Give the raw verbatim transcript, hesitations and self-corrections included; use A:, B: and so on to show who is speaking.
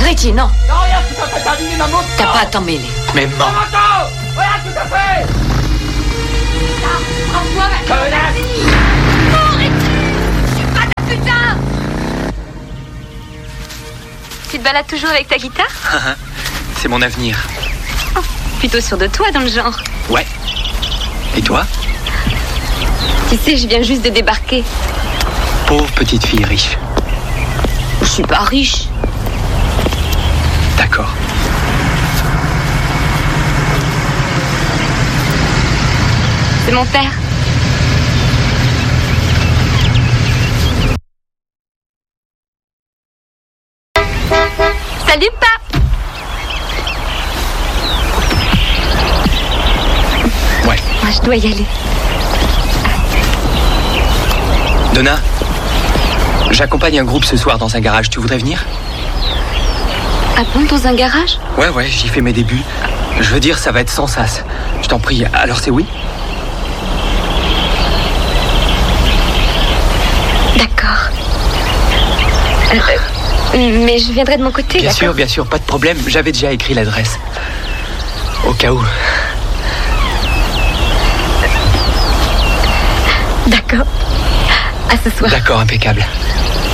A: Richie, non.
B: Non, regarde, tu t'as pas terminé ma moto.
A: T'as pas à t'en mêler.
C: Mais
B: Ma
C: mort.
B: moto. Regarde ce que t'as fait.
A: Prends-toi, ma
B: Connasse.
A: Non, Richie. Tu pas ta putain.
D: Tu te balades toujours avec ta guitare?
C: C'est mon avenir.
D: Oh, plutôt sûr de toi dans le genre.
C: Ouais. Et toi?
D: Tu sais, je viens juste de débarquer.
C: Pauvre petite fille riche.
A: Je suis pas riche.
C: D'accord.
D: C'est mon père. Salut, pas.
C: Ouais.
D: Moi, je dois y aller.
C: Donna, j'accompagne un groupe ce soir dans un garage. Tu voudrais venir?
D: Ah bon, dans un garage?
C: Ouais, ouais, j'y fais mes débuts. Je veux dire, ça va être sans sas. Je t'en prie. Alors c'est oui?
D: D'accord. Euh, euh, mais je viendrai de mon côté,
C: Bien
D: d'accord?
C: sûr, bien sûr, pas de problème. J'avais déjà écrit l'adresse. Au cas où.
D: D'accord. À ce soir.
C: D'accord, impeccable.